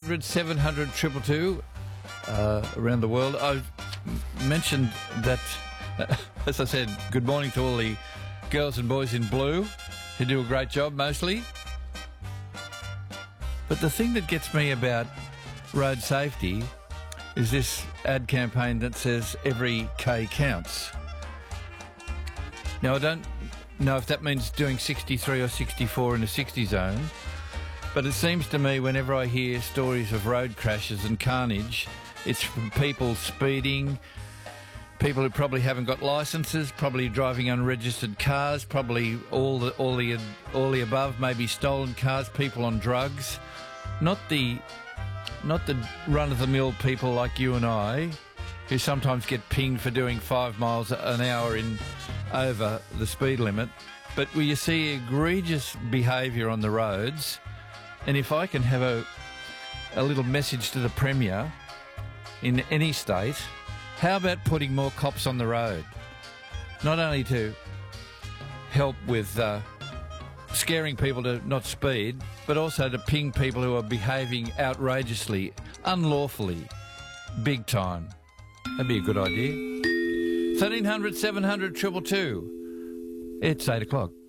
1300 700 222 around the world. I mentioned that, as I said, good morning to all the girls and boys in blue who do a great job mostly. But the thing that gets me about road safety is this ad campaign that says every K counts. Now, I don't know if that means doing 63 or 64 in a 60 zone, but it seems to me whenever I hear stories of road crashes and carnage, it's from people speeding, people who probably haven't got licences, probably driving unregistered cars, probably all the above, maybe stolen cars, people on drugs, not the run-of-the-mill people like you and I, who sometimes get pinged for doing 5 miles an hour in over the speed limit, but where you see egregious behaviour on the roads. And if I can have a little message to the Premier in any state, how about putting more cops on the road? Not only to help with scaring people to not speed, but also to ping people who are behaving outrageously, unlawfully, big time. That'd be a good idea. 1300 700 222. It's 8 o'clock.